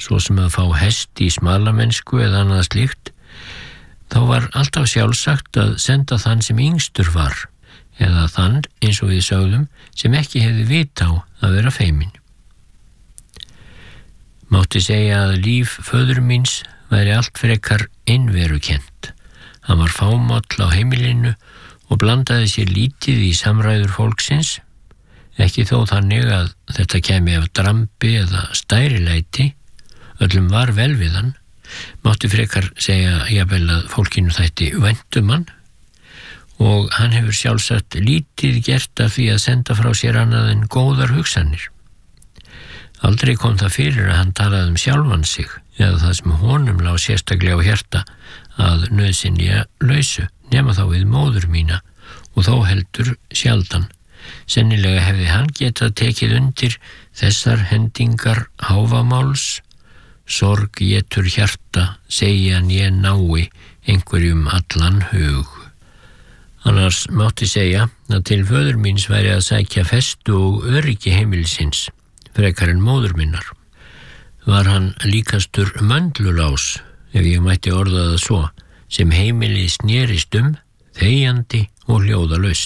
svo sem að fá hest í smalamennsku eða annað slíkt, þá var alltaf sjálfsagt að senda þann sem yngstur var, eða þann, eins og við sögðum, sem ekki hefði vit á að vera feiminn. Mátti segja að líf föður míns væri allt frekar einverukennt. Hann var fámáll á heimilinu og blandaði sér lítið í samræður fólksins, ekki þó þannig að þetta kæmi af drambi eða stærilæti, öllum var vel við hann, mátti frekar segja jafnvel að fólkinu þætti vænt hann, og hann hefur sjálfsagt lítið gert af því að senda frá sér annað en góðar hugsanir. Aldrei kom það fyrir að hann talaði sjálfan sig, eða það sem honum lá sérstaklega á hjarta að nauðsynja lausu, nema þá við móður mína, og þó heldur sjaldan. Sennilega hefði hann getað tekið undir þessar hendingar hávamáls: sorg étur hjarta, segjan ég nái einhverjum allan hug. Annars mátti segja að til föður míns væri að sækja festu og öryggi heimilisins, frekar en móður minnar. Var hann líkastur möndlulás, ef ég mætti orða það svo, sem heimilið snerist þegjandi og hljóðalaust.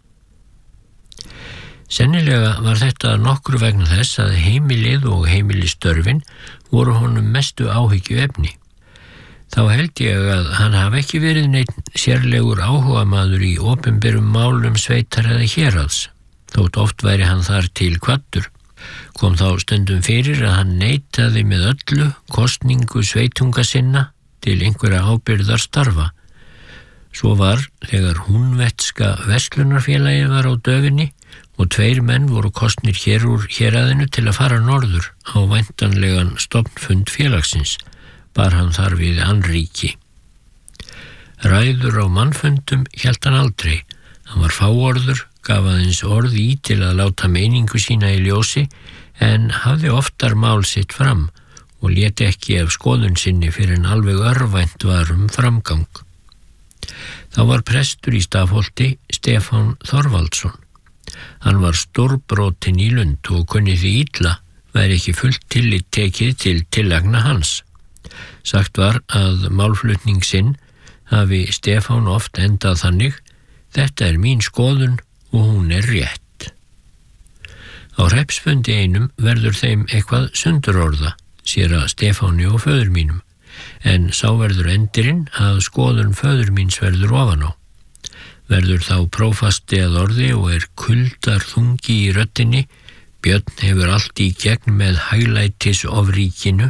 Sennilega var þetta nokkru vegna þess að heimilið og heimilistörfin voru honum mestu áhyggjuefni. Þá held ég að hann hafi ekki verið neinn sérlegur áhugamaður í opinberum málum sveitar eða héraðs, þótt oft væri hann þar til kvaddur. Kom þá stundum fyrir að hann neitaði með öllu kosningu sveitunga sinna til einhverja ábyrgðar starfa. Svo var þegar húnvetska verslunarfélagið var á döfinni og 2 menn voru kosnir hér úr héraðinu til að fara norður á væntanlegan stofnfund félagsins, bar hann þar við annríki. Ræður á mannfundum hélt hann aldrei. Hann var fáorður, gaf aðeins orð í til að láta meiningu sína í ljósi, en hafði oftar mál sitt fram og léti ekki af skoðun sinni fyrir en alveg örvænt var framgang. Þá var prestur í Stafholti Stefán Þorvaldsson. Hann var stórbrotin í Lund og kunni því illa væri ekki fullt tillit tekið til tillagna hans. Sagt var að málflutning sinn hafi Stefán oft endað þannig: þetta er mín skoðun og hún er rétt. Á hreppsfundi einum verður þeim eitthvað sundurorða, séra Stefáni og föður mínum, en sá verður endirinn að skoðun föður míns verður ofan á. Verður þá prófasti að orði og er kuldar þungi í röddinni: Björn hefur allt í gegn með hæglætis ofríkinu.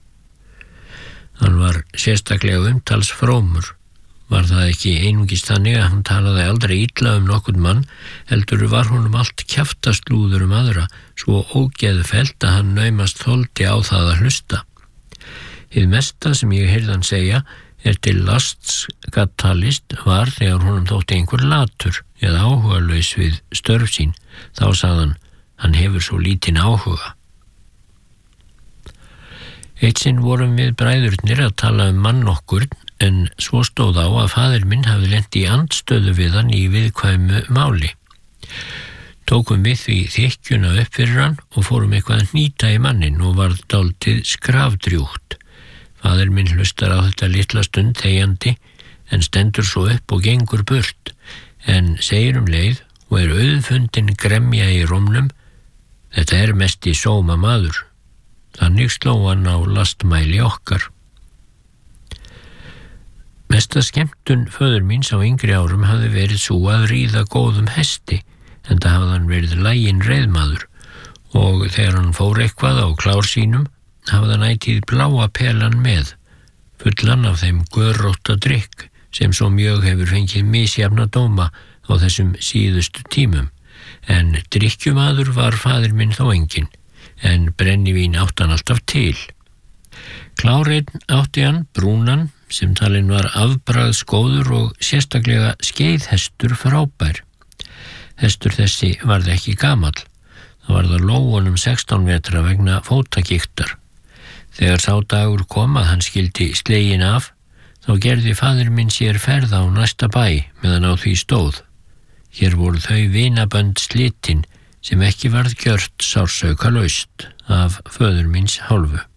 Hann var sérstaklega umtalsfrómur. Var það ekki einungis þannig að hann talaði aldrei illa nokkurn mann, heldur var honum allt kjaftaslúður aðra, svo ógeðfellt að hann naumast þoldi á það að hlusta. Hið mesta sem ég heyrði hann segja er til lasts gat talist var þegar honum þótti einhver latur eða áhugalaus við störf sín. Þá sagði hann hefur svo lítinn áhuga. Eitt sinn vorum við bræðurnir að tala mann nokkurn, en svo stóð á að faðir minn hafði lent í andstöðu við hann í viðkvæmu máli. Tókum við því þykkjuna upp fyrir hann og fórum eitthvað að hnýta í mannin og varð dálítið skrafdrjúgt. Faðir minn hlustar á þetta litla stund þegjandi, en stendur svo upp og gengur burt, en segir leið og er auðfundin gremja í rómnum: þetta er mest í sóma maður. Þannig sló hann á lastmæli okkar. Mesta skemmtun föður míns á yngri árum hafði verið svo að ríða góðum hesti, enda hafði hann verið laginn reiðmaður, og þegar hann fór eitthvað á klár sínum hafði hann ætíð bláa pelan með, fullan af þeim görótta drykk sem svo mjög hefur fengið misjafna dóma á þessum síðustu tímum, en drykkjumaður var faðir minn þó enginn, en brennivín átti hann alltaf til. Kláreinn átti hann brúnan, sem talinn var afbragðsgóður og sérstaklega skeiðhestur frábær. Hestur þessi varð ekki gamall. Það varð að lóunum 16 vetra vegna fótagiktar. Þegar sá dagur kom að hann skildi slegin af, þá gerði faðir minn sér ferð á næsta bæ meðan á því stóð. Hér voru þau vinabönd slitin sem ekki varð gjört sársaukalaust af föður míns hálfu.